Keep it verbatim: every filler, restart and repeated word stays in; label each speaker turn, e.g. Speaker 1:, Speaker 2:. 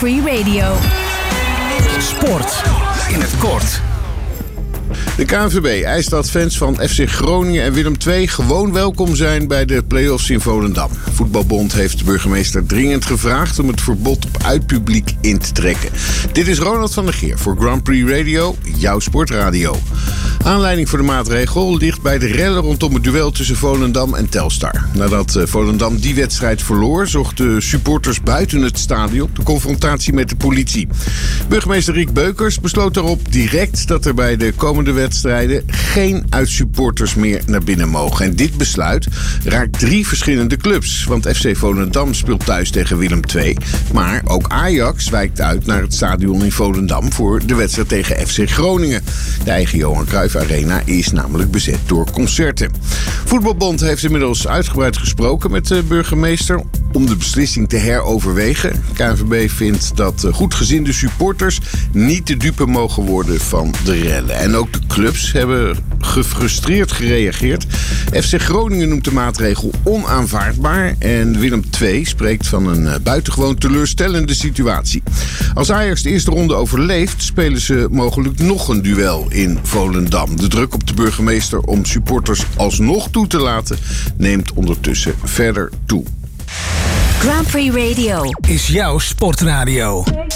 Speaker 1: Prix Radio.
Speaker 2: Sport in het kort.
Speaker 3: De K N V B eist dat fans van F C Groningen en Willem twee gewoon welkom zijn bij de play-offs in Volendam. Voetbalbond heeft de burgemeester dringend gevraagd om het verbod op uitpubliek in te trekken. Dit is Ronald van der Geer voor Grand Prix Radio, jouw sportradio. Aanleiding voor de maatregel ligt bij de rellen rondom het duel tussen Volendam en Telstar. Nadat Volendam die wedstrijd verloor, zochten supporters buiten het stadion de confrontatie met de politie. Burgemeester Riek Beukers besloot daarop direct dat er bij de komende wedstrijden geen uitsupporters meer naar binnen mogen. En dit besluit raakt drie verschillende clubs. Want F C Volendam speelt thuis tegen Willem twee. Maar ook Ajax wijkt uit naar het stadion in Volendam voor de wedstrijd tegen F C Groningen. De eigen Johan Cruijff Arena is namelijk bezet door concerten. Voetbalbond heeft inmiddels uitgebreid gesproken met de burgemeester om de beslissing te heroverwegen. K N V B vindt dat goedgezinde supporters niet de dupe mogen worden van de rellen. En ook de clubs hebben gefrustreerd gereageerd. F C Groningen noemt de maatregel onaanvaardbaar en Willem twee spreekt van een buitengewoon teleurstellende situatie. Als Ajax de eerste ronde overleeft, spelen ze mogelijk nog een duel in Volendam. De druk op de burgemeester om supporters alsnog toe te laten neemt ondertussen verder toe.
Speaker 1: Grand Prix Radio
Speaker 2: Is jouw sportradio.